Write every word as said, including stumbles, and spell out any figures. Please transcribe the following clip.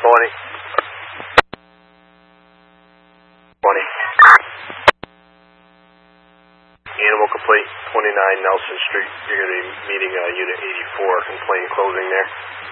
twenty. twenty. Animal complete, twenty-nine Nelson Street. You're going to be meeting uh, Unit eighty-four, complaint closing there.